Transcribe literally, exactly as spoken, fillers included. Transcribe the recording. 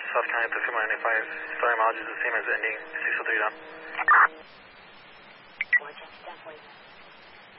South County at the Fremont ninety-five. Starting mileage is the same as ending six oh three down.